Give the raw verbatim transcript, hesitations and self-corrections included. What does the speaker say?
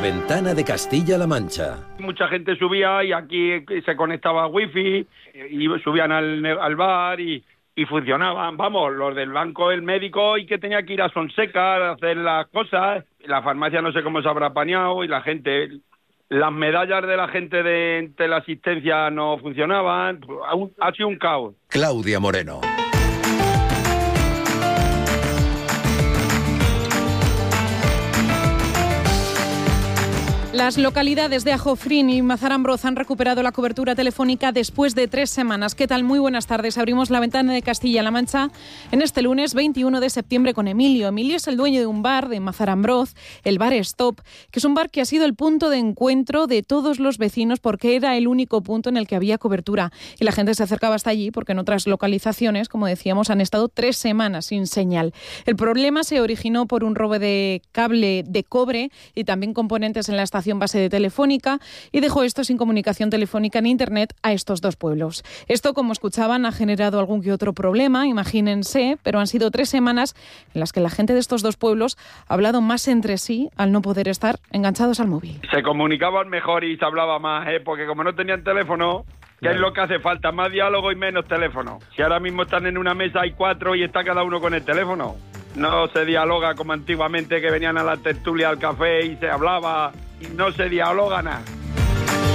ventana de Castilla-La Mancha. Mucha gente subía y aquí se conectaba a wifi y subían al, al bar y, y funcionaban. Vamos, los del banco, el médico y que tenía que ir a Sonseca a hacer las cosas. La farmacia no sé cómo se habrá apañado y la gente... Las medallas de la gente de teleasistencia no funcionaban. Ha sido un caos. Claudia Moreno. Las localidades de Ajofrín y Mazarambroz han recuperado la cobertura telefónica después de tres semanas. ¿Qué tal? Muy buenas tardes. Abrimos la ventana de Castilla-La Mancha en este lunes veintiuno de septiembre con Emilio. Emilio es el dueño de un bar de Mazarambroz, el Bar Stop, que es un bar que ha sido el punto de encuentro de todos los vecinos porque era el único punto en el que había cobertura. Y la gente se acercaba hasta allí porque en otras localizaciones, como decíamos, han estado tres semanas sin señal. El problema se originó por un robo de cable de cobre y también componentes en la estación base de Telefónica y dejó esto sin comunicación telefónica ni internet a estos dos pueblos. Esto, como escuchaban, ha generado algún que otro problema, imagínense, pero han sido tres semanas en las que la gente de estos dos pueblos ha hablado más entre sí al no poder estar enganchados al móvil. Se comunicaban mejor y se hablaba más, ¿eh? Porque como no tenían teléfono, ¿qué es lo que hace falta? Más diálogo y menos teléfono. Si ahora mismo están en una mesa, hay cuatro y está cada uno con el teléfono. No se dialoga como antiguamente, que venían a la tertulia, al café y se hablaba, y no se dialoga nada.